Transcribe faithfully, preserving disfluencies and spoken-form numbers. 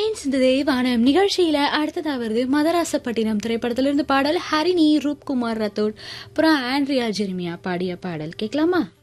தேன் சிந்ததே வானம் நிகழ்ச்சியில அடுத்ததா வருது மதராசப்பட்டினம் திரைப்படத்திலிருந்து பாடல். ஹரிணி, ரூப்குமார் ரத்தோட், அப்புறம் ஆண்ட்ரியா ஜெர்மியா பாடிய பாடல் கேட்கலாமா?